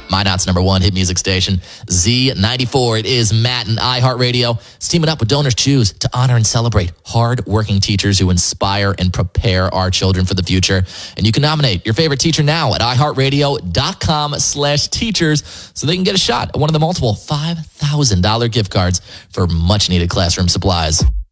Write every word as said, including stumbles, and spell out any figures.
Minot's number one hit music station, Z ninety-four. It is Matt and iHeartRadio. It's teaming up with Donors Choose to honor and celebrate hard-working teachers who inspire and prepare our children for the future. And you can nominate your favorite teacher now at iHeartRadio.com slash teachers so they can get a shot at one of the multiple five thousand dollars gift cards for much-needed classroom supplies.